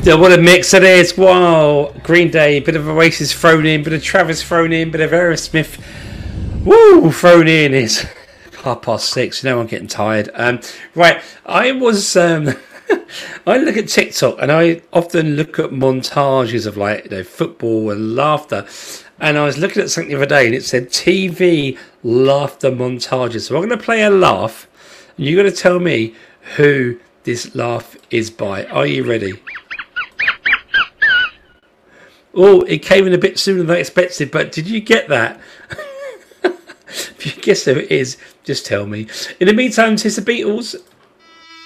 What a mix it is. Wow. Green Day, bit of Oasis thrown in, bit of Travis thrown in, bit of Aerosmith. Woo, thrown in. It's 6:30. You know I'm getting tired. Right, I was... I look at TikTok and I often look at montages of football and laughter. And I was looking at something the other day and it said TV laughter montages. So I'm going to play a laugh and you're going to tell me who this laugh is by. Are you ready? Oh, it came in a bit sooner than I expected, but did you get that? If you guess who it is, just tell me. In the meantime, it's the Beatles.